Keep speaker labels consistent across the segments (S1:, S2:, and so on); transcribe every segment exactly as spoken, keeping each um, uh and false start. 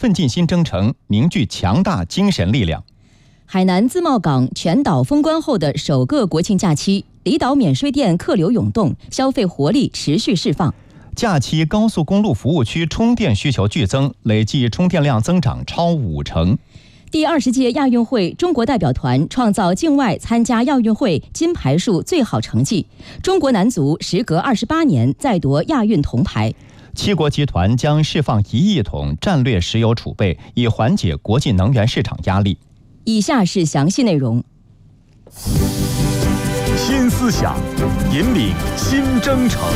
S1: 奋进新征程凝聚强大精神力量。
S2: 海南自贸港全岛封关后的首个国庆假期，离岛免税店客流涌动，消费活力持续释放。
S1: 假期高速公路服务区充电需求剧增，累计充电量增长超五成。
S2: 第二十届亚运会中国代表团创造境外参加亚运会金牌数最好成绩，中国男足时隔二十八年再夺亚运铜牌。
S1: 七国集团将释放一亿桶战略石油储备，以缓解国际能源市场压力。
S2: 以下是详细内容。
S3: 新思想，引领新征程。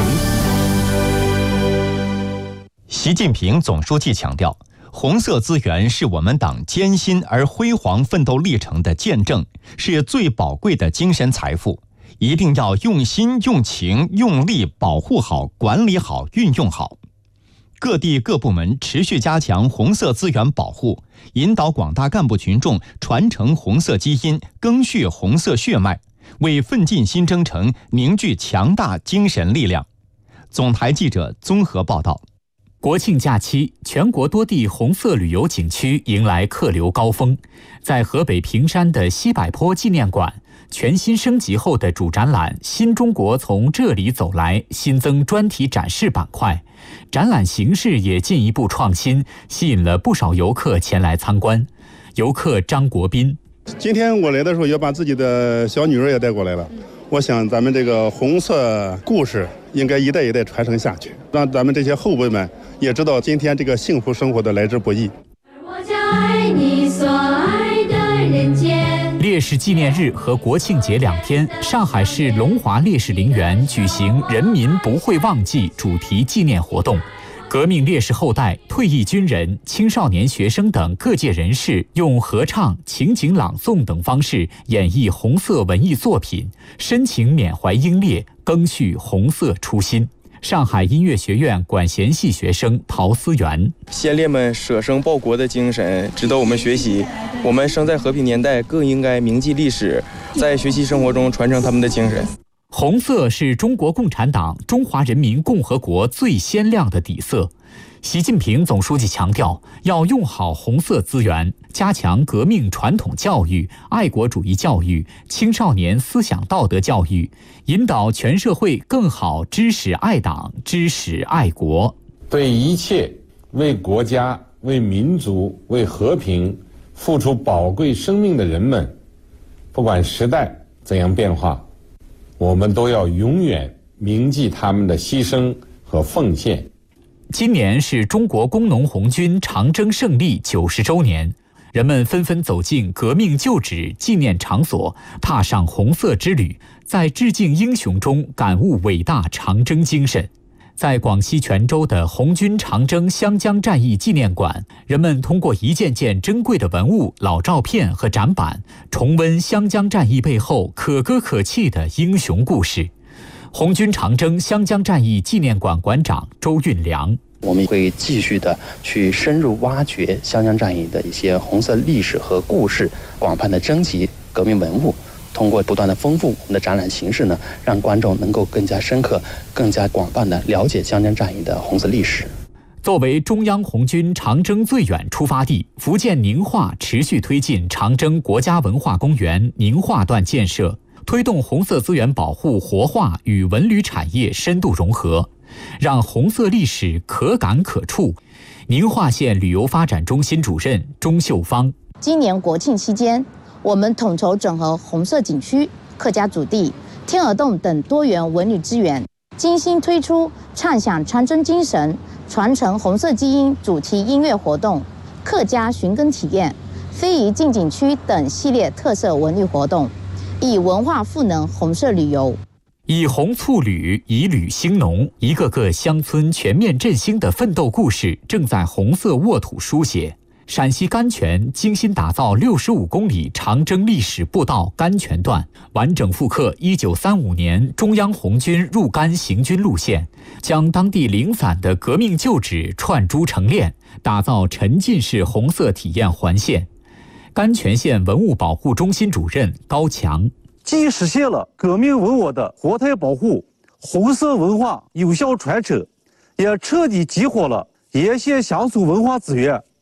S1: 习近平总书记强调，红色资源是我们党艰辛而辉煌奋斗历程的见证，是最宝贵的精神财富，一定要用心、用情、用力保护好、管理好、运用好。各地各部门持续加强红色资源保护，引导广大干部群众传承红色基因，赓续红色血脉，为奋进新征程凝聚强大精神力量。总台记者综合报道。
S4: 国庆假期，全国多地红色旅游景区迎来客流高峰。在河北平山的西柏坡纪念馆，全新升级后的主展览“新中国从这里走来”新增专题展示板块，展览形式也进一步创新，吸引了不少游客前来参观。游客张国斌：
S5: 今天我来的时候也把自己的小女儿也带过来了。我想咱们这个红色故事应该一代一代传承下去，让咱们这些后辈们也知道今天这个幸福生活的来之不易。
S6: 我将爱你所爱的人间。
S4: 烈士纪念日和国庆节两天，上海市龙华烈士陵园举行“人民不会忘记”主题纪念活动。革命烈士后代、退役军人、青少年学生等各界人士用合唱、情景朗诵等方式演绎红色文艺作品，深情缅怀英烈，赓续红色初心。上海音乐学院管弦系学生陶思源：
S7: 先烈们舍生报国的精神值得我们学习，我们生在和平年代，更应该铭记历史，在学习生活中传承他们的精神。
S4: 红色是中国共产党中华人民共和国最鲜亮的底色。习近平总书记强调，要用好红色资源，加强革命传统教育、爱国主义教育、青少年思想道德教育，引导全社会更好知识爱党、知识爱国。
S8: 对一切为国家、为民族、为和平付出宝贵生命的人们，不管时代怎样变化，我们都要永远铭记他们的牺牲和奉献。
S4: 今年是中国工农红军长征胜利九十周年，人们纷纷走进革命旧址纪念场所，踏上红色之旅，在致敬英雄中感悟伟大长征精神。在广西全州的红军长征湘江战役纪念馆，人们通过一件件珍贵的文物、老照片和展板，重温湘江战役背后可歌可泣的英雄故事。红军长征湘江战役纪念馆馆长周运良：
S9: 我们会继续的去深入挖掘湘江战役的一些红色历史和故事，广泛的征集革命文物，通过不断的丰富我们的展览形式呢，让观众能够更加深刻、更加广泛的了解湘江战役的红色历史。
S4: 作为中央红军长征最远出发地，福建宁化持续推进长征国家文化公园宁化段建设，推动红色资源保护活化与文旅产业深度融合，让红色历史可感可触。宁化县旅游发展中心主任钟秀芳：
S10: 今年国庆期间，我们统筹整合红色景区、客家祖地、天鹅洞等多元文旅资源，精心推出畅享长征精神、传承红色基因主题音乐活动、客家寻根体验、非遗进景区等系列特色文旅活动，以文化赋能红色旅游。
S4: 以红促旅，以旅兴农，一个个乡村全面振兴的奋斗故事正在红色沃土书写。陕西甘泉精心打造六十五公里长征历史步道甘泉段，完整复刻一九三五年中央红军入甘行军路线，将当地零散的革命旧址串珠成链，打造沉浸式红色体验环线。甘泉县文物保护中心主任高强：
S11: 既实现了革命文物的活态保护、红色文化有效传承，也彻底激活了沿线乡村文化资源，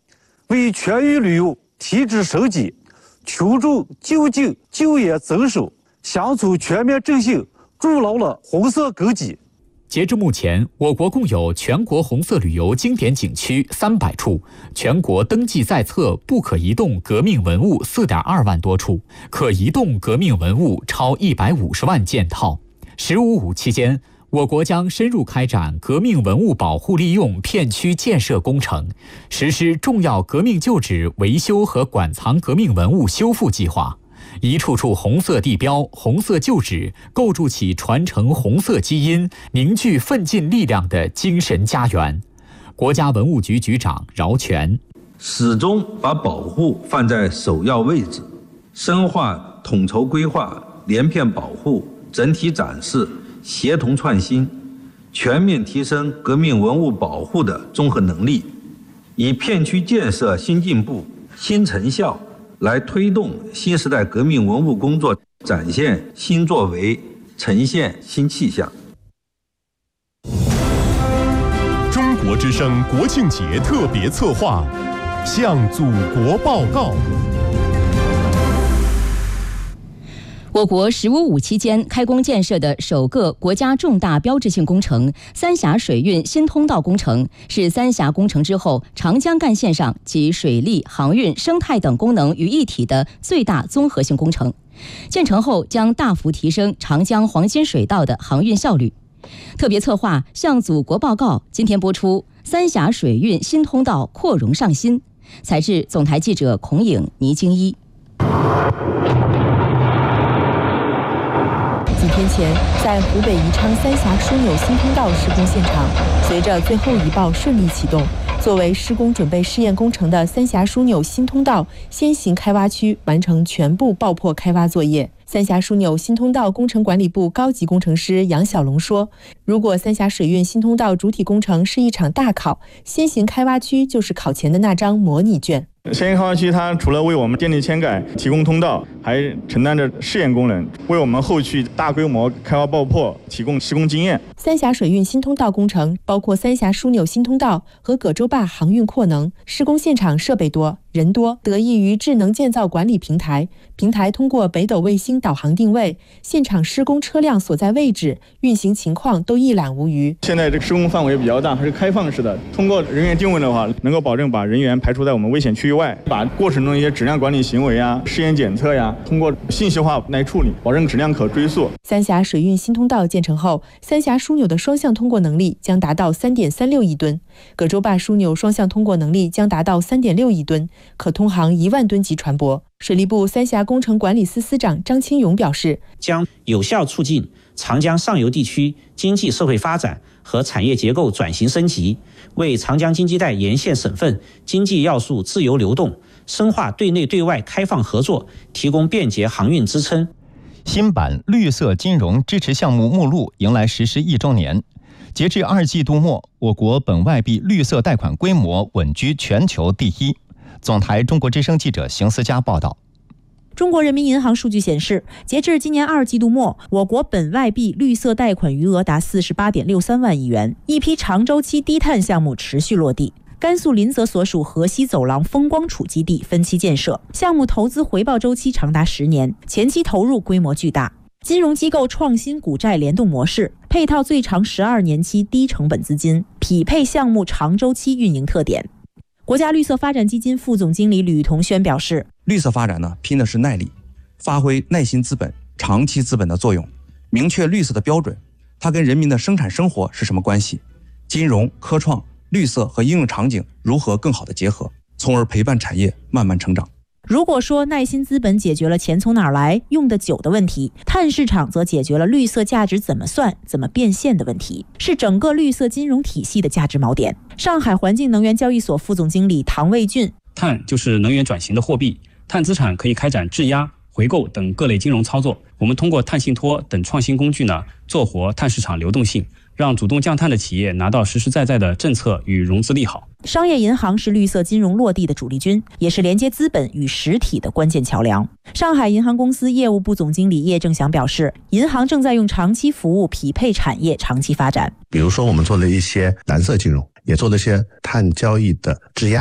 S11: 为全域旅游提质升级，群众就近就业增收，乡村全面振兴筑牢了红色根基。
S4: 截至目前，我国共有全国红色旅游经典景区三百处，全国登记在册不可移动革命文物 四点二万多处，可移动革命文物超一百五十万件套。十五五期间，我国将深入开展革命文物保护利用片区建设工程，实施重要革命旧址维修和馆藏革命文物修复计划，一处处红色地标、红色旧址，构筑起传承红色基因、凝聚奋进力量的精神家园。国家文物局局长饶全
S12: 始终把保护放在首要位置，深化统筹规划、连片保护、整体展示、协同创新，全面提升革命文物保护的综合能力，以片区建设新进步、新成效来推动新时代革命文物工作展现新作为，呈现新气象。
S3: 中国之声国庆节特别策划，向祖国报告。
S2: 我国“十五五”期间开工建设的首个国家重大标志性工程——三峡水运新通道工程，是三峡工程之后长江干线上集水利、航运、生态等功能于一体的最大综合性工程。建成后将大幅提升长江黄金水道的航运效率。特别策划向祖国报告今天播出三峡水运新通道扩容上新。采制总台记者孔颖、倪京一。
S13: 几天前，在湖北宜昌三峡枢纽新通道施工现场，随着最后一报顺利启动，作为施工准备试验工程的三峡枢纽新通道先行开挖区完成全部爆破开挖作业。三峡枢纽新通道工程管理部高级工程师杨小龙说，如果三峡水运新通道主体工程是一场大考，先行开挖区就是考前的那张模拟卷。
S14: 先行开挖区它除了为我们建立堑改、提供通道，还承担着试验功能，为我们后续大规模开挖爆破提供施工经验。
S13: 三峡水运新通道工程包括三峡枢纽新通道和葛洲坝航运扩能，施工现场设备多、人多，得益于智能建造管理平台。平台通过北斗卫星导航定位，现场施工车辆所在位置、运行情况都一览无余。
S14: 现在这个施工范围比较大，它是开放式的，通过人员定位的话，能够保证把人员排除在我们危险区域外，把过程中一些质量管理行为啊、试验检测呀，通过信息化来处理，保证质量可追溯。
S13: 三峡水运新通道建成后，三峡枢纽的双向通过能力将达到 三点三六亿吨，葛洲坝枢纽双向通过能力将达到 三点六亿吨，可通航一万吨级船舶。水利部三峡工程管理司司长张清勇表示，
S15: 将有效促进长江上游地区经济社会发展和产业结构转型升级，为长江经济带沿线省份经济要素自由流动、深化对内对外开放合作提供便捷航运支撑。
S1: 新版绿色金融支持项目目录迎来实施一周年。截至二季度末，我国本外币绿色贷款规模稳居全球第一。总台中国之声记者邢思佳报道。
S16: 中国人民银行数据显示，截至今年二季度末，我国本外币绿色贷款余额达 四十八点六三万亿元，一批长周期低碳项目持续落地。甘肃临泽所属河西走廊风光储基地分期建设，项目投资回报周期长达十年，前期投入规模巨大。金融机构创新股债联动模式，配套最长十二年期低成本资金，匹配项目长周期运营特点。国家绿色发展基金副总经理吕同轩表示，
S17: 绿色发展呢，拼的是耐力，发挥耐心资本、长期资本的作用，明确绿色的标准，它跟人民的生产生活是什么关系？金融、科创、绿色和应用场景如何更好的结合，从而陪伴产业慢慢成长。
S16: 如果说耐心资本解决了钱从哪儿来、用得久的问题，碳市场则解决了绿色价值怎么算、怎么变现的问题，是整个绿色金融体系的价值锚点。上海环境能源交易所副总经理唐卫俊，
S18: 碳就是能源转型的货币，碳资产可以开展质押、回购等各类金融操作。我们通过碳信托等创新工具呢，做活碳市场流动性，让主动降碳的企业拿到实实在在的政策与融资利好。
S16: 商业银行是绿色金融落地的主力军，也是连接资本与实体的关键桥梁。上海银行公司业务部总经理叶正祥表示，银行正在用长期服务匹配产业长期发展。
S19: 比如说我们做了一些蓝色金融，也做了一些碳交易的质押，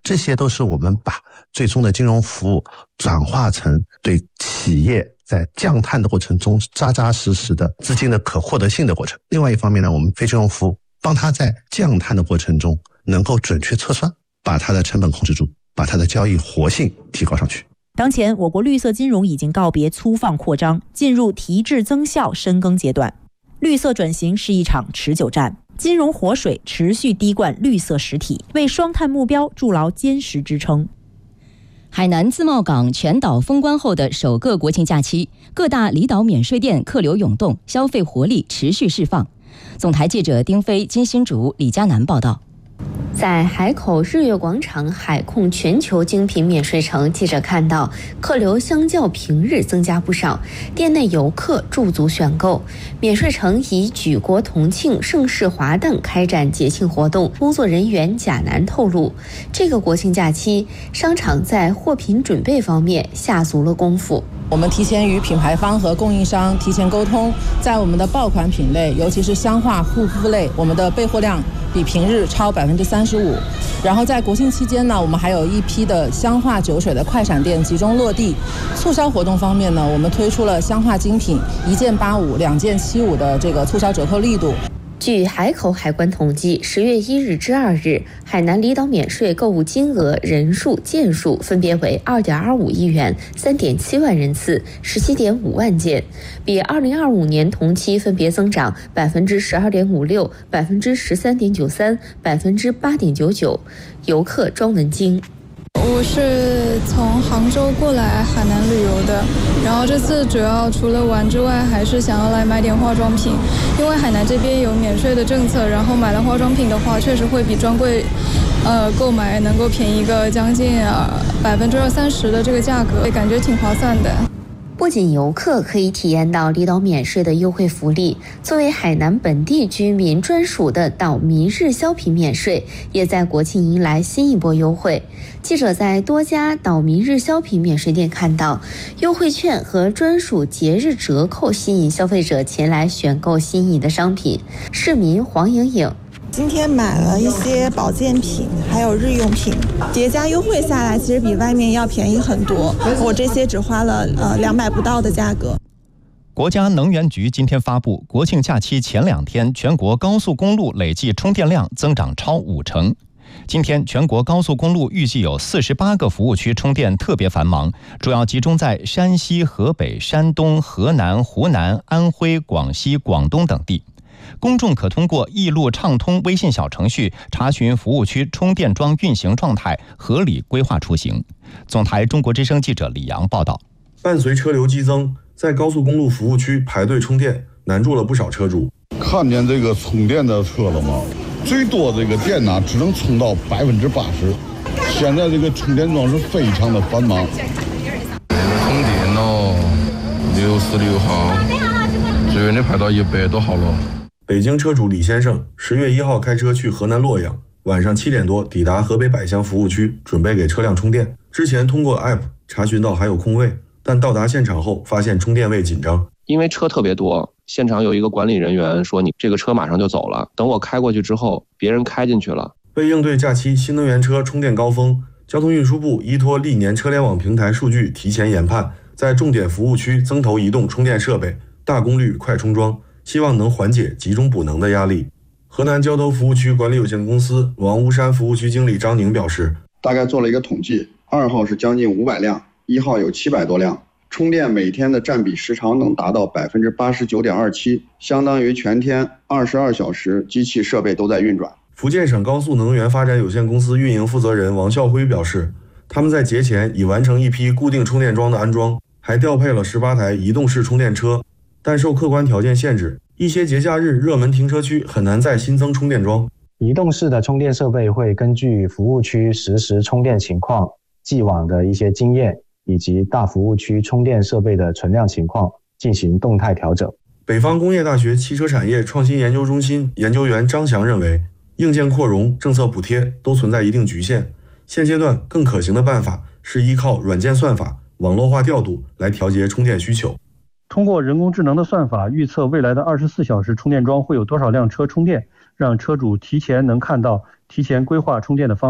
S19: 这些都是我们把最终的金融服务转化成对企业在降碳的过程中扎扎实实的资金的可获得性的过程。另外一方面呢，我们非金融服务帮他在降碳的过程中能够准确测算，把它的成本控制住，把它的交易活性提高上去。
S16: 当前我国绿色金融已经告别粗放扩张，进入提质增效深耕阶段。绿色转型是一场持久战，金融活水持续滴灌绿色实体，为双碳目标筑牢坚实支撑。
S2: 海南自贸港全岛封关后的首个国庆假期，各大离岛免税店客流涌动，消费活力持续释放。总台记者丁飞、金新竹、李佳楠报道。
S20: 在海口日月广场海控全球精品免税城，记者看到客流相较平日增加不少，店内游客驻足选购。免税城以举国同庆、盛世华诞开展节庆活动。工作人员贾楠透露，这个国庆假期，商场在货品准备方面下足了功夫。
S21: 我们提前与品牌方和供应商提前沟通，在我们的爆款品类，尤其是香化护肤类，我们的备货量比平日超百分之三十五。然后在国庆期间呢，我们还有一批的香化酒水的快闪店集中落地。促销活动方面呢，我们推出了香化精品一件八五、两件七五的这个促销折扣力度。
S20: 据海口海关统计，十月一日至二日，海南离岛免税购物金额、人数、件数分别为二点二五亿元、三点七万人次、十七点五万件，比二零二五年同期分别增长百分之十二点五六、百分之十三点九三、百分之八点九九。游客庄文晶。
S22: 我是从杭州过来海南旅游的，然后这次主要除了玩之外，还是想要来买点化妆品，因为海南这边有免税的政策，然后买了化妆品的话，确实会比专柜，呃，购买能够便宜个将近百分之二三十的这个价格，感觉挺划算的。
S20: 不仅游客可以体验到离岛免税的优惠福利，作为海南本地居民专属的岛民日销品免税，也在国庆迎来新一波优惠。记者在多家岛民日销品免税店看到，优惠券和专属节日折扣吸引消费者前来选购心仪的商品。市民黄莹莹。
S23: 今天买了一些保健品，还有日用品，叠加优惠下来，其实比外面要便宜很多。我这些只花了呃两百不到的价格。
S1: 国家能源局今天发布，国庆假期前两天，全国高速公路累计充电量增长超五成。今天全国高速公路预计有四十八个服务区充电特别繁忙，主要集中在山西、河北、山东、河南、湖南、安徽、广西、广东等地。公众可通过易路畅通微信小程序查询服务区充电桩运行状态，合理规划出行。总台中国之声记者李阳报道。
S24: 伴随车流激增，在高速公路服务区排队充电难住了不少车主。
S25: 看见这个充电的车了吗？最多这个电呢只能充到百分之八十，现在这个充电桩是非常的繁忙。
S26: 充电了，六十六号，最远的排到一百多号了。
S24: 北京车主李先生十月一号开车去河南洛阳，晚上七点多抵达河北百乡服务区，准备给车辆充电。之前通过 A P P 查询到还有空位，但到达现场后发现充电位紧张。
S27: 因为车特别多，现场有一个管理人员说你这个车马上就走了，等我开过去之后，别人开进去了。
S24: 为应对假期新能源车充电高峰，交通运输部依托历年车联网平台数据提前研判，在重点服务区增投移动充电设备，大功率快充桩，希望能缓解集中补能的压力。河南交投服务区管理有限公司王屋山服务区经理张宁表示，
S28: 大概做了一个统计，二号是将近五百辆，一号有七百多辆，充电每天的占比时长能达到百分之八十九点二七，相当于全天二十二小时机器设备都在运转。
S24: 福建省高速能源发展有限公司运营负责人王孝辉表示，他们在节前已完成一批固定充电桩的安装，还调配了十八台移动式充电车，但受客观条件限制，一些节假日热门停车区很难再新增充电桩。
S29: 移动式的充电设备会根据服务区实时充电情况、既往的一些经验以及大服务区充电设备的存量情况进行动态调整。
S24: 北方工业大学汽车产业创新研究中心研究员张翔认为，硬件扩容、政策补贴都存在一定局限，现阶段更可行的办法是依靠软件算法、网络化调度来调节充电需求。
S30: 通过人工智能的算法预测未来的二十四小时充电桩会有多少辆车充电，让车主提前能看到，提前规划充电的方案。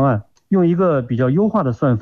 S30: 用一个比较优化的算法。